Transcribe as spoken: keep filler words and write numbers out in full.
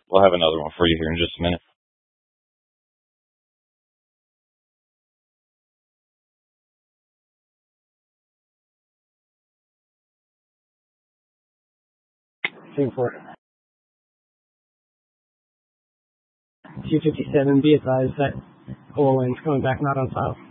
We'll have another one for you here in just a minute. Two four. two fifty-seven, be advised that O L N's coming back not on file.